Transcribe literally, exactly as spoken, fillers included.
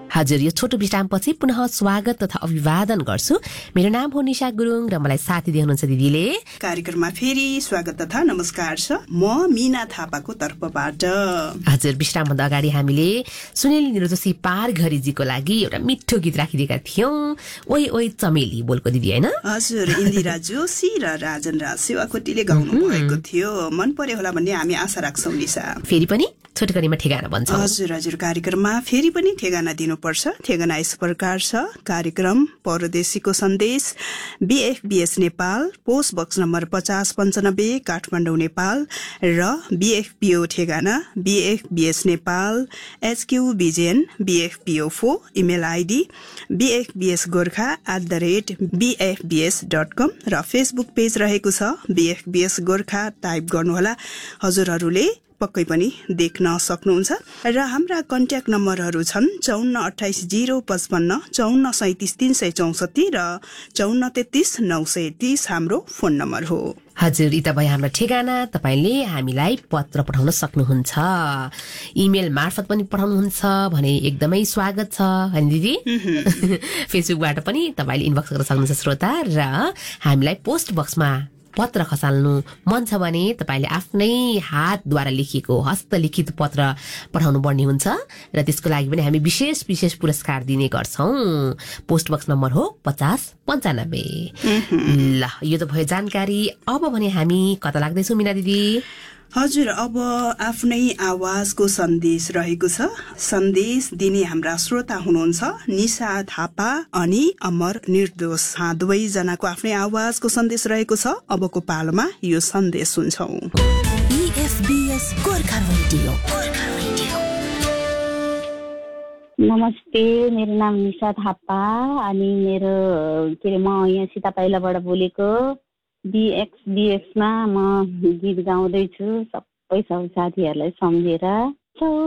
हजुर, यो छोटो विश्रामपछि पुनः स्वागत तथा अभिवादन गर्छु। मेरो नाम हो निशा गुरुङ र मलाई साथी दिनुहुन्छ दिदीले। कार्यक्रममा फेरि स्वागत तथा नमस्कार छ। म मीना थापाको तर्फबाट। हजुर, विश्रामभन्दा अगाडि हामीले सुनिल निर्दोषी पार घरीजीको लागि एउटा मिठो गीत राखिदिएका थियौं। ओइ ओइ चमेली बोलको दिदी हैन? हजुर, इन्दिरा जोशी र राजन राज सेवाकोटीले गाउनु भएको थियो। मन पर्यो होला भन्ने हामी आशा राख्छौं निशा। फेरि पनि छोटकरीमा ठेगाना भन्छ। हजुर हजुर, कार्यक्रममा फेरि पनि ठेगाना दिनुपर्छ। ठेगाना यस प्रकार छ। कार्यक्रम परदेशीको सन्देश, बीएफबीएस नेपाल, पोस्ट बक्स नम्बर पचास पन्चानब्बे, काठमाडौँ नेपाल र बीएफपीओ ठेगाना बीएफबीएस Nepal, HQ Bijen बीएफपीओ four, email ID बीएफबीएस Gorkha at the rate बीएफबीएस dot कम र फेसबुक पेज रहेको छ बीएफबीएस गोर्खा। टाइप गर्नुहोला, हजुरहरूले पक्कै पनि देख्न सक्नुहुन्छ। र हाम्रा कन्ट्याक्ट नम्बरहरू छन् चौन्न अठाइस जिरो पचपन्न, चौन्न सैतिस तीन सय चौसठी र चौन्न तेत्तिस नौ सय तीस हाम्रो फोन नम्बर हो। हजुर, यी त भयो हाम्रो ठेगाना। तपाईले हामीलाई पत्र पठाउन सक्नुहुन्छ, इमेल मार्फत पनि पठाउनुहुन्छ भने एकदमै स्वागत छ हैन दिदी? फेसबुकबाट पनि तपाईले इनबक्स गर्न सक्नुहुन्छ श्रोता। र हामीलाई पोस्ट बक्समा पत्र खसाल्नु मन छ भने तपाईले आफ्नै हातद्वारा लेखिएको हस्तलिखित पत्र पठाउनु पर्ने हुन्छ र त्यसको लागि पनि हामी विशेष विशेष पुरस्कार दिने गर्छौं। पोस्ट बक्स नम्बर हो पचास पन्चानब्बे। ल, यो त भयो जानकारी। अब भने हामी कता लाग्दैछौँ मीना दिदी? हजुर, अब आफ्नै आवाजको सन्देश रहेको छ। सन्देश दिने हाम्रा श्रोता हुनुहुन्छ निशा थापा अनि अमर निर्दोष। दुवैजनाको आफ्नै आवाजको सन्देश रहेको छ। अबको पालोमा यो सन्देश सुन्छौं। बीएफबीएस गोर्खा रेडियो। नमस्ते, मेरो नाम निशा थापा अनि मेरो के अरे म यहाँ सीतापाइलाबाट बोलेको। बीएक्सबीएसमा म गीत गाउँदैछु सबै सब साथीहरूलाई सम्झेर।